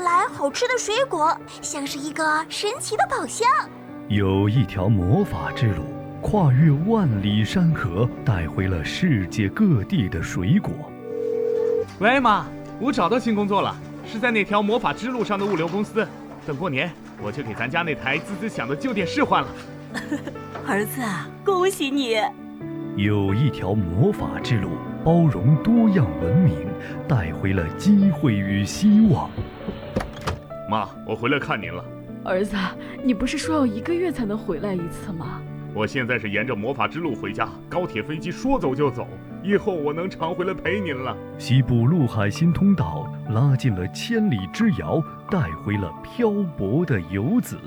来好吃的水果，像是一个神奇的宝箱。 有一条魔法之路，跨越万里山河，带回了世界各地的水果。 喂，妈，我找到新工作了，是在那条魔法之路上的物流公司。等过年，我就给咱家那台滋滋响的旧电视换了。 儿子，恭喜你！ 有一条魔法之路，包容多样文明，带回了机会与希望。 妈，我回来看您了。 儿子，你不是说要1个月才能回来一次吗？ 我现在是沿着魔法之路回家，高铁飞机说走就走，以后我能常回来陪您了。 西部陆海新通道拉近了千里之遥，带回了漂泊的游子。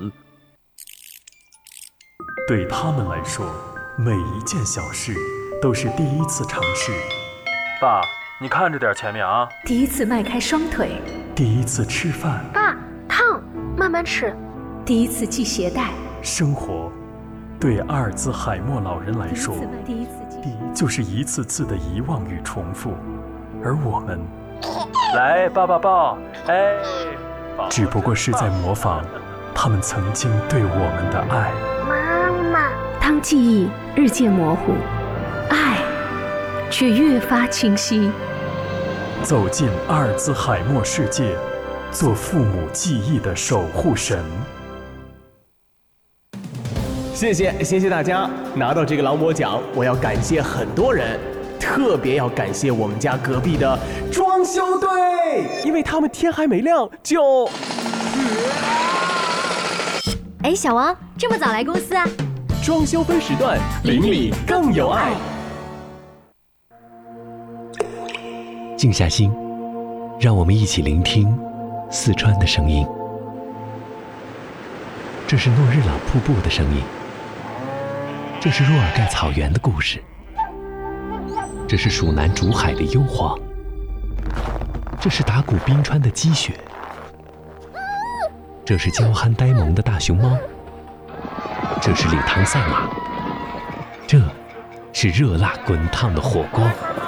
对他们来说，每一件小事都是第一次尝试。 爸，你看着点前面啊！ 第一次迈开双腿， 第一次吃饭。 爸，烫，慢慢吃。 第一次系鞋带。 生活，对阿尔兹海默老人来说，就是一次次的遗忘与重复，而我们， 来抱抱抱，哎， 只不过是在模仿他们曾经对我们的爱。 妈妈， 当记忆日渐模糊，爱却越发清晰。 走进阿尔兹海默世界，做父母记忆的守护神。 谢谢大家！拿到这个劳模奖，我要感谢很多人，特别要感谢我们家隔壁的装修队，因为他们天还没亮就…… 哎，小王，这么早来公司啊？ 装修分时段，邻里更有爱。 静下心，让我们一起聆听四川的声音。这是诺日朗瀑布的声音，这是若尔盖草原的故事，这是蜀南竹海的幽篁，这是达古冰川的积雪，这是娇憨呆萌的大熊猫，这是礼堂赛马，这是热辣滚烫的火锅，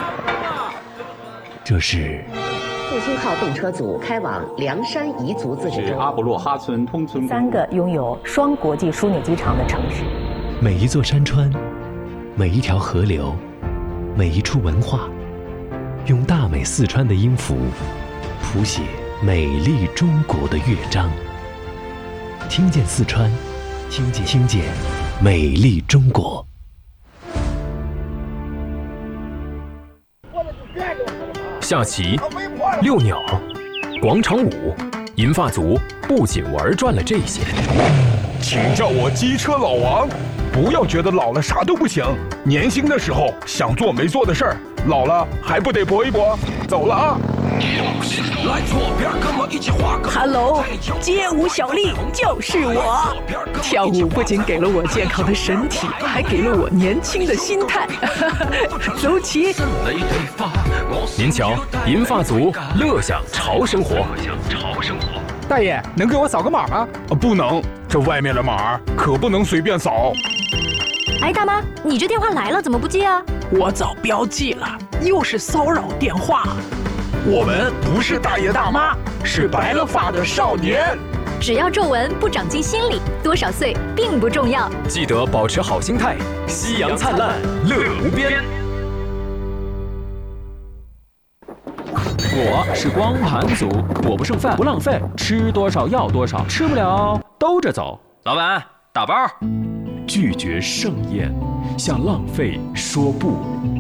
这是复兴号动车组开往凉山彝族自治州。 阿布洛哈村通村 ，3个拥有双国际枢纽机场的城市。 每一座山川，每一条河流，每一处文化，用大美四川的音符谱写美丽中国的乐章。听见四川，听见美丽中国。 下棋、遛鸟、广场舞，银发族不仅玩转了这些。 请叫我机车老王，不要觉得老了啥都不行。年轻的时候想做没做的事儿，老了还不得搏一搏？走了啊！ Hello， 街舞小丽就是我。跳舞不仅给了我健康的身体，还给了我年轻的心态。走起！ 您瞧，银发族乐享潮生活。 大爷，能给我扫个码吗？不能，这外面的码可不能随便扫。 哎，大妈，你这电话来了怎么不接啊？ 我早标记了，又是骚扰电话。 我们不是大爷大妈，是白了发的少年。 只要皱纹不长进心里，多少岁并不重要。 记得保持好心态，夕阳灿烂，乐无边。我是光盘族，我不剩饭不浪费，吃多少要多少，吃不了兜着走。老板，打包。 拒绝盛宴，向浪费说不。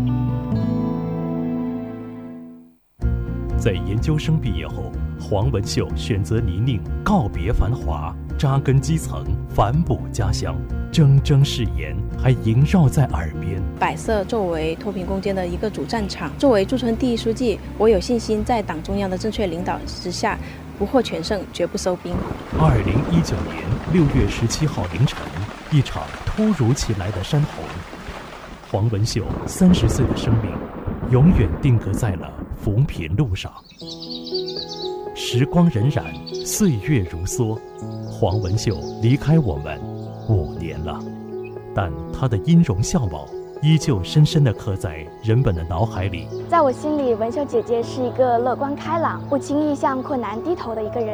在研究生毕业后，黄文秀选择泥泞，告别繁华，扎根基层，反哺家乡。铮铮誓言还萦绕在耳边。 百色作为脱贫攻坚的一个主战场，作为驻村第一书记，我有信心在党中央的正确领导之下，不获全胜，绝不收兵。 2019年6月17号凌晨，一场突如其来的山洪，黄文秀30岁的生命永远定格在了扶贫路上。时光荏苒，岁月如梭，黄文秀离开我们5年了，但她的音容笑貌依旧深深地刻在人们的脑海里。 在我心里，文秀姐姐是一个乐观开朗、不轻易向困难低头的一个人。